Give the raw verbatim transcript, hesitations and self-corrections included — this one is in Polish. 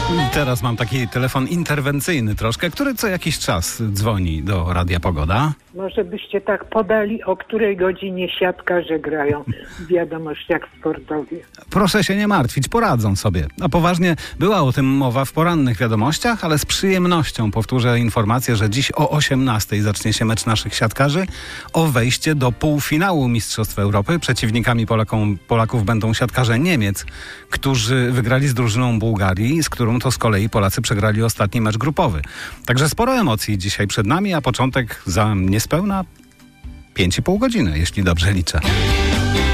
Teraz mam taki telefon interwencyjny troszkę, który co jakiś czas dzwoni do Radia Pogoda. Może byście tak podali, o której godzinie siatkarze grają w wiadomościach sportowych. Proszę się nie martwić, poradzą sobie. A poważnie, była o tym mowa w porannych wiadomościach, ale z przyjemnością powtórzę informację, że dziś o osiemnastej zacznie się mecz naszych siatkarzy o wejście do półfinału Mistrzostw Europy. Przeciwnikami Polakom, Polaków będą siatkarze Niemiec, którzy wygrali z drużyną Bułgarii, z którą to z kolei Polacy przegrali ostatni mecz grupowy. Także sporo emocji dzisiaj przed nami, a początek za niespełna pięć i pół godziny, jeśli dobrze liczę.